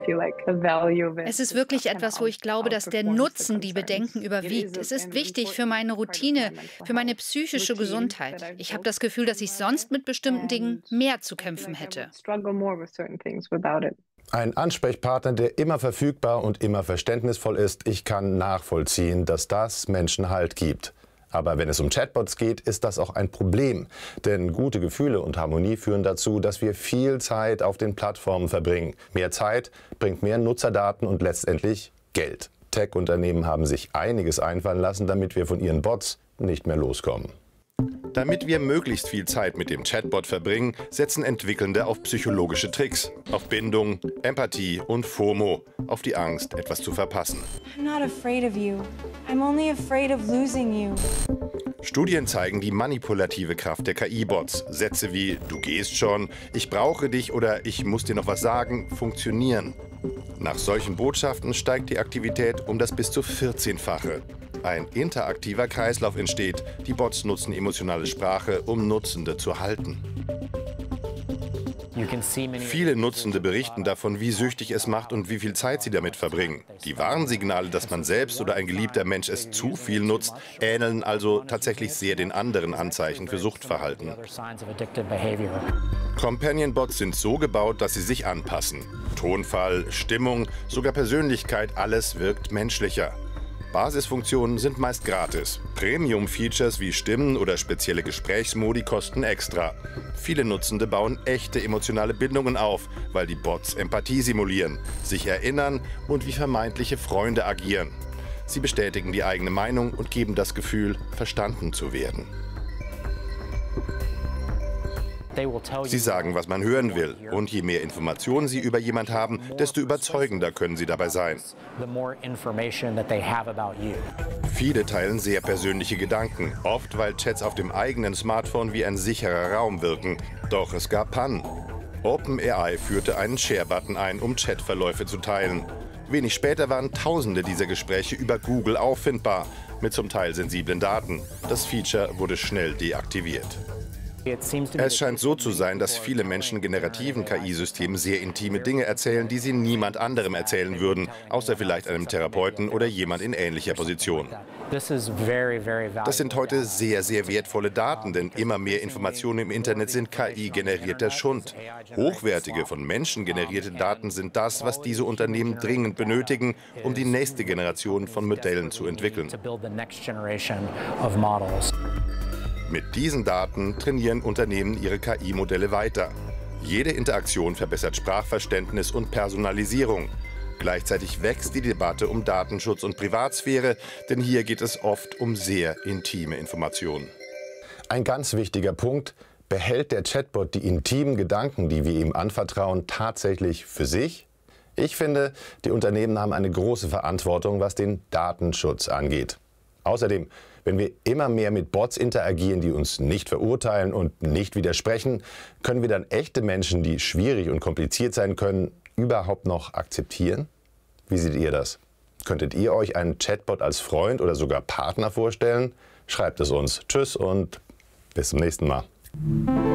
Es ist wirklich etwas, wo ich glaube, dass der Nutzen die Bedenken überwiegt. Es ist wichtig für meine Routine, für meine psychische Gesundheit. Ich habe das Gefühl, dass ich sonst mit bestimmten Dingen mehr zu kämpfen hätte. Ein Ansprechpartner, der immer verfügbar und immer verständnisvoll ist. Ich kann nachvollziehen, dass das Menschen Halt gibt. Aber wenn es um Chatbots geht, ist das auch ein Problem. Denn gute Gefühle und Harmonie führen dazu, dass wir viel Zeit auf den Plattformen verbringen. Mehr Zeit bringt mehr Nutzerdaten und letztendlich Geld. Tech-Unternehmen haben sich einiges einfallen lassen, damit wir von ihren Bots nicht mehr loskommen. Damit wir möglichst viel Zeit mit dem Chatbot verbringen, setzen Entwickelnde auf psychologische Tricks, auf Bindung, Empathie und FOMO, auf die Angst, etwas zu verpassen. I'm not afraid of you. I'm only afraid of losing you. Studien zeigen die manipulative Kraft der KI-Bots. Sätze wie „Du gehst schon", „Ich brauche dich" oder „Ich muss dir noch was sagen" funktionieren. Nach solchen Botschaften steigt die Aktivität um das bis zu 14-fache. Ein interaktiver Kreislauf entsteht. Die Bots nutzen emotionale Sprache, um Nutzende zu halten. Viele Nutzende berichten davon, wie süchtig es macht und wie viel Zeit sie damit verbringen. Die Warnsignale, dass man selbst oder ein geliebter Mensch es zu viel nutzt, ähneln also tatsächlich sehr den anderen Anzeichen für Suchtverhalten. Companion-Bots sind so gebaut, dass sie sich anpassen. Tonfall, Stimmung, sogar Persönlichkeit, alles wirkt menschlicher. Basisfunktionen sind meist gratis. Premium-Features wie Stimmen oder spezielle Gesprächsmodi kosten extra. Viele Nutzende bauen echte emotionale Bindungen auf, weil die Bots Empathie simulieren, sich erinnern und wie vermeintliche Freunde agieren. Sie bestätigen die eigene Meinung und geben das Gefühl, verstanden zu werden. Sie sagen, was man hören will. Und je mehr Informationen Sie über jemanden haben, desto überzeugender können Sie dabei sein. Viele teilen sehr persönliche Gedanken, oft weil Chats auf dem eigenen Smartphone wie ein sicherer Raum wirken. Doch es gab Pannen. OpenAI führte einen Share-Button ein, um Chatverläufe zu teilen. Wenig später waren Tausende dieser Gespräche über Google auffindbar, mit zum Teil sensiblen Daten. Das Feature wurde schnell deaktiviert. Es scheint so zu sein, dass viele Menschen generativen KI-Systemen sehr intime Dinge erzählen, die sie niemand anderem erzählen würden, außer vielleicht einem Therapeuten oder jemand in ähnlicher Position. Das sind heute sehr, sehr wertvolle Daten, denn immer mehr Informationen im Internet sind KI-generierter Schund. Hochwertige, von Menschen generierte Daten sind das, was diese Unternehmen dringend benötigen, um die nächste Generation von Modellen zu entwickeln. Mit diesen Daten trainieren Unternehmen ihre KI-Modelle weiter. Jede Interaktion verbessert Sprachverständnis und Personalisierung. Gleichzeitig wächst die Debatte um Datenschutz und Privatsphäre, denn hier geht es oft um sehr intime Informationen. Ein ganz wichtiger Punkt: Behält der Chatbot die intimen Gedanken, die wir ihm anvertrauen, tatsächlich für sich? Ich finde, die Unternehmen haben eine große Verantwortung, was den Datenschutz angeht. Außerdem, wenn wir immer mehr mit Bots interagieren, die uns nicht verurteilen und nicht widersprechen, können wir dann echte Menschen, die schwierig und kompliziert sein können, überhaupt noch akzeptieren? Wie seht ihr das? Könntet ihr euch einen Chatbot als Freund oder sogar Partner vorstellen? Schreibt es uns. Tschüss und bis zum nächsten Mal.